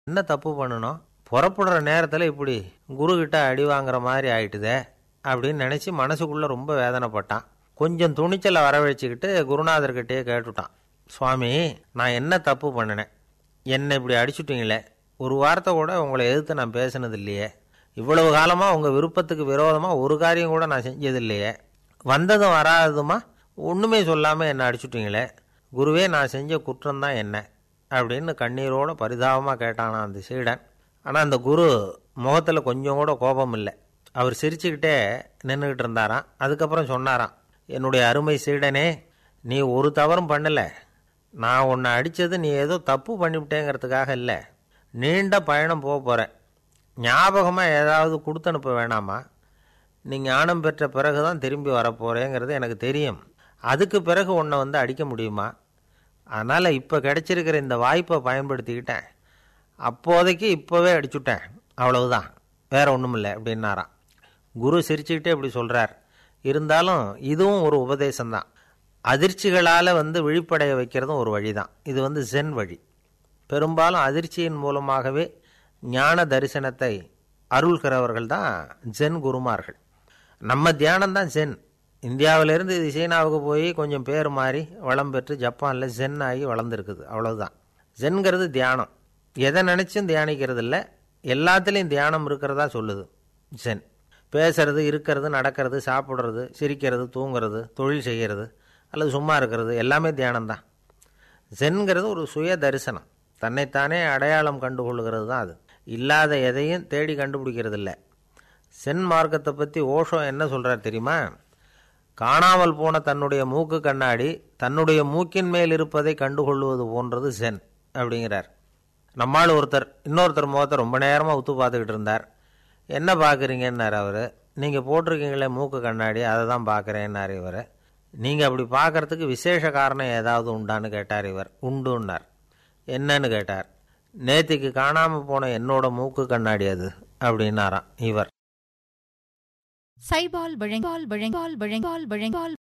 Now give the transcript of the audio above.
என்ன தப்பு பண்ணணும், புறப்படுற நேரத்தில் இப்படி குருக்கிட்ட அடி வாங்குற மாதிரி ஆயிட்டுதே அப்படின்னு நினச்சி மனசுக்குள்ளே ரொம்ப வேதனைப்பட்டான். கொஞ்சம் துணிச்சலை வரவழைச்சிக்கிட்டு குருநாதர்கிட்டயே கேட்டுட்டான், சுவாமி நான் என்ன தப்பு பண்ணினேன், என்னை இப்படி அடிச்சுட்டிங்களே, ஒரு வார்த்தை கூட உங்களை எதிர்த்து நான் பேசினது இல்லையே, இவ்வளவு காலமாக உங்கள் விருப்பத்துக்கு விரோதமாக ஒரு காரியம் கூட நான் செஞ்சது இல்லையே, வந்ததும் வராததுமா ஒன்றுமே சொல்லாமல் என்னை அடிச்சுட்டிங்களே, குருவே நான் செஞ்ச குற்றம்தான் என்ன அப்படின்னு கண்ணீரோடு பரிதாபமாக கேட்டானா அந்த சீடன். ஆனால் அந்த குரு முகத்தில் கொஞ்சம் கூட கோபம் இல்லை. அவர் சிரிச்சுக்கிட்டே நின்றுக்கிட்டு இருந்தாராம். அதுக்கப்புறம் சொன்னாராம், என்னுடைய அருமை சீடனே, நீ ஒரு தவறும் பண்ணலை, நான் உன்னை அடித்தது நீ ஏதோ தப்பு பண்ணிவிட்டேங்கிறதுக்காக இல்லை, நீண்ட பயணம் போக போகிறேன், ஞாபகமாக ஏதாவது கொடுத்து அனுப்ப வேணாமா, நீ ஞானம் பெற்ற பிறகு தான் திரும்பி வரப்போகிறேங்கிறது எனக்கு தெரியும், அதுக்கு பிறகு உன்னை வந்து அடிக்க முடியுமா, அதனால் இப்போ கிடைச்சிருக்கிற இந்த வாய்ப்பை பயன்படுத்திக்கிட்டேன், அப்போதைக்கு இப்போவே அடிச்சுட்டேன், அவ்வளவுதான், வேற ஒன்றும் இல்லை அப்படின்னாராம். குரு சிரிச்சுக்கிட்டே இப்படி சொல்கிறார். இருந்தாலும் இதுவும் ஒரு உபதேசம்தான். அதிர்ச்சிகளால் விழிப்படைய வைக்கிறதும் ஒரு வழி தான். இது ஜென் வழி. பெரும்பாலும் அதிர்ச்சியின் மூலமாகவே ஞான தரிசனத்தை அருள்கிறவர்கள் தான் ஜென் குருமார்கள். நம்ம தியானம் தான் ஜென். இந்தியாவிலேருந்து இது சீனாவுக்கு போய் கொஞ்சம் பேர் மாறி வளம் பெற்று ஜப்பானில் ஜென் ஆகி வளர்ந்துருக்குது, அவ்வளவுதான். ஜென்கிறது தியானம். எதை நினச்சும் தியானிக்கிறது இல்லை, எல்லாத்துலேயும் தியானம் இருக்கிறதா சொல்லுது ஜென். பேசுறது, இருக்கிறது, நடக்கிறது, சாப்பிட்றது, சிரிக்கிறது, தூங்கிறது, தொழில் செய்கிறது அல்லது சும்மா இருக்கிறது எல்லாமே தியானம்தான். ஜென்கிறது ஒரு சுய தரிசனம், தன்னைத்தானே அடையாளம் கண்டுகொள்கிறது தான் அது. இல்லாத எதையும் தேடி கண்டுபிடிக்கிறது இல்லை. சென் மார்க்கத்தை பற்றி ஓஷோ என்ன சொல்கிறார் தெரியுமா? காணாமல் போன தன்னுடைய மூக்கு கண்ணாடி தன்னுடைய மூக்கின் மேல் இருப்பதை கண்டுகொள்வது போன்றது சென் அப்படிங்கிறார். நம்மால் ஒருத்தர் இன்னொருத்தர் முகத்தை ரொம்ப நேரமாக உத்து பார்த்துக்கிட்டு இருந்தார். என்ன பார்க்குறீங்கன்னார் அவர். நீங்கள் போட்டிருக்கீங்களே மூக்கு கண்ணாடி, அதை தான் பார்க்குறேன்னார் இவர். நீங்கள் அப்படி பார்க்குறதுக்கு விசேஷ காரணம் ஏதாவது உண்டான்னு கேட்டார் இவர். உண்டுன்னார். என்னன்னு கேட்டார். நேத்திக்கு காணாமல் போன என்னோட மூக்கு கண்ணாடி அது அப்படின்னாராம் இவர். சைபால்